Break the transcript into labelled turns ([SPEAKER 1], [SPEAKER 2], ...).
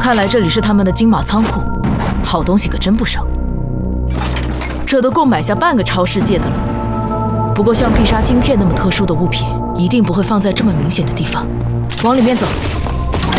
[SPEAKER 1] 看来这里是他们的金马仓库，好东西可真不少。这都够买下半个超世界的了。不过像必杀晶片那么特殊的物品，一定不会放在这么明显的地方。往里面走。